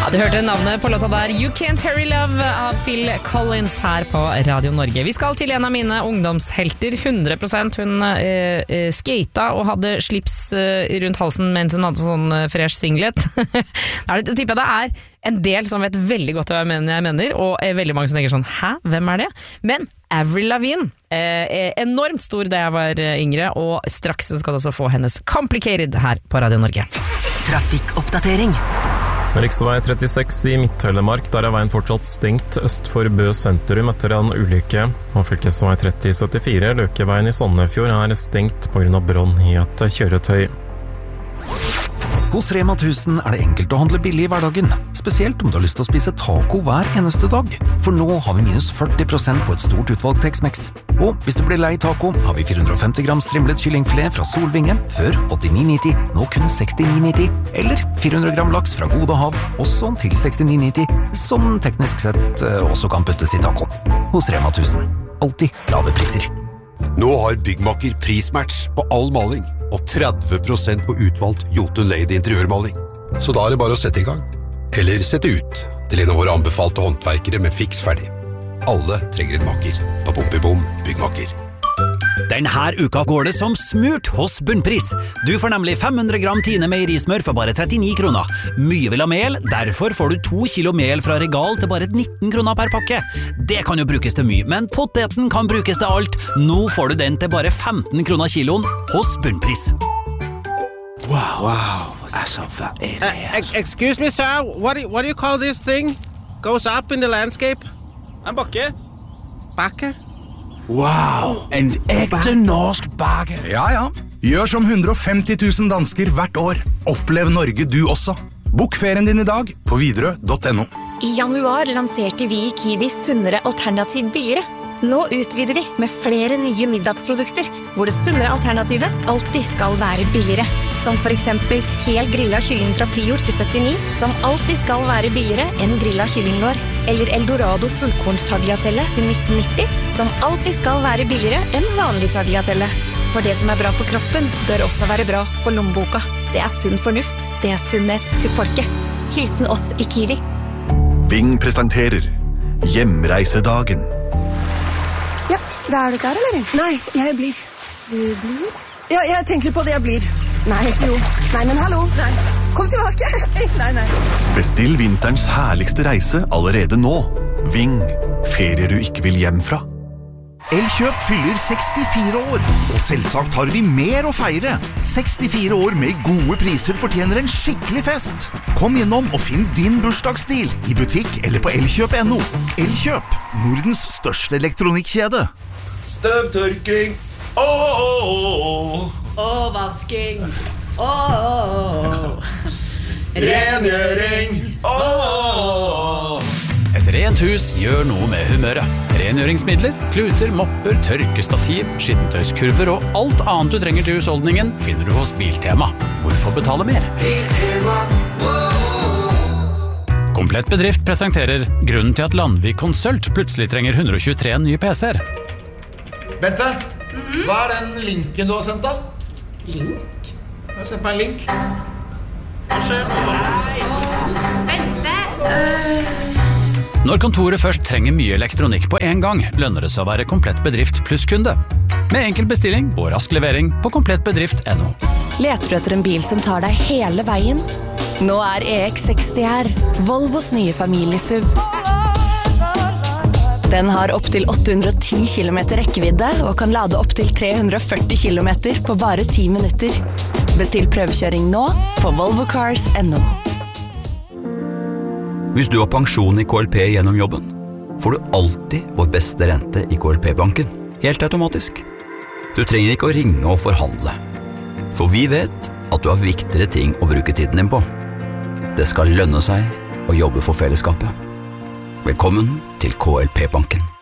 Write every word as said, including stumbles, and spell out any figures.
Du hørte navnet på låta der, You Can't Hurry Love av Phil Collins her på Radio Norge. Vi skal til en av mine ungdomshelter, hundre prosent. Hun eh, skata og hadde slips eh, rundt halsen mens hun hadde sånn eh, fresh singlet. Jeg tipper det er en del som vet veldig godt hva jeg mener, jeg mener og eh, veldig mange som tenker sånn, hæ, hvem er det? Men Avril Lavigne eh, er enormt stor da jeg var yngre, og straks skal du også få hennes Complicated her på Radio Norge. Trafikkoppdatering. Riksvei trettiseks i Midt-Telemark, der er veien fortsatt stengt øst for Bø sentrum etter en ulykke. Og fylkesvei tretti syttifire, Løkeveien i Sandefjord, er stengt på grunn av brann i et kjøretøy. Hos Rema tusen er det enkelt å handle billig i hverdagen, spesielt om du har lyst til å spise taco hver eneste dag. For nå har vi minus førti prosent på et stort utvalg Tex-Mex. Og hvis du blir lei taco, har vi fire hundre og femti gram strimlet kyllingfilet fra Solvinge, før åttini nitti, nå kun sekstini nitti. Eller fire hundre gram laks fra Gode Hav, også til sekstini nitti, som teknisk sett også kan puttes i taco. Hos Rema tusen. Alltid lave priser. Nå har Byggmakker prismatch på all maling, og tretti prosent på utvalgt Jotun Lady interiørmaling. Så da er det bare å sette i gang. Eller sette ut til en av våre anbefalte håndverkere med fiks ferdig. Alle trenger en makker på Bompibom Byggmakker. Denne uka går det som smurt hos Bunnpris. Du får nemlig fem hundre gram Tine meierismør for bare trettini kroner. Mye vil ha mel, derfor får du to kilo mel fra Regal til bare nitten kroner per pakke. Det kan jo brukes til mye, men poteten kan brukes til alt. Nå får du den til bare femten kroner kiloen hos Bunnpris. Wow, wow. Altså, hva er det her? Uh, excuse me, sir. What do, you, what do you call this thing? Goes up in the landscape? En bakke. Bakke? Wow, en ekte norsk bakke. Ja, ja. Gjør som hundre og femti tusen dansker hvert år. Opplev Norge du også. Bok ferien din i dag på Widerøe punktum no. I januar lanserte vi i Kiwi sunnere alternativ billigere. Nå utvider vi med flere nye middagsprodukter, hvor det sunnere alternativet alltid skal være billigere. Som for eksempel hel grillet kylling fra Prior til syttini, som alltid skal være billigere enn grillet kyllinglår. Eller Eldorado fullkorns tagliatelle til nitten nitti, som alltid skal være billigere enn vanlig tagliatelle. For det som er bra for kroppen, bør også være bra for lommeboka. Det er sunn fornuft. Det er sunnhet til folket. Hilsen oss i Kiwi. Ving presenterer Hjemreisedagen. Ja, da er du klar, eller? Nei, jeg blir. Du blir? Ja, jeg tenker på det jeg blir. Nei, jo. Nei, men hallo. Nei. Kom tilbake. Nei, nei. Bestill vinterens herligste reise allerede nå. Ving. Ferier du ikke vil hjem fra. Elkjøp fyller sekstifire år, og selvsagt har vi mer å feire. sekstifire år med gode priser fortjener en skikkelig fest. Kom innom og finn din bursdagsstil i butikk eller på elkjøp punktum no. Elkjøp, Nordens største elektronikkjede. Støvtørking. Åh, åh, åh. Og vasking. Åh, åh, åh. Rengjøring. Åh, åh. Et rent hus gjør noe med humøret. Rengjøringsmidler, kluter, mopper, tørkestativ, skittentøyskurver og alt annet du trenger til husholdningen finner du hos Biltema. Hvorfor betale mer? Biltema. Komplett bedrift presenterer grunnen til at Landvik Konsult plutselig trenger hundre og tjuetre nye P C-er. Bente, mm-hmm. Hva er den linken du har sendt da? Link? Jeg har sendt meg en link. Hva skjer? Bente! Øh... Når kontoret først trenger mye elektronikk på en gang, lønner det seg å være komplett bedrift pluss kunde. Med enkel bestilling og rask levering på komplettbedrift punktum no. Leter du etter en bil som tar deg hele veien? Nå er E X seksti her, Volvos nye familiesuv. Den har opp til åtte hundre og ti kilometer rekkevidde og kan lade opp til tre hundre og førti kilometer på bare ti minutter. Bestill prøvekjøring nå på volvo cars punktum no. Hvis du har pensjon i K L P gjennom jobben, får du alltid vår beste rente i K L P-banken. Helt automatisk. Du trenger ikke å ringe og forhandle. For vi vet at du har viktigere ting å bruke tiden din på. Det skal lønne seg å jobbe for fellesskapet. Velkommen til K L P-banken.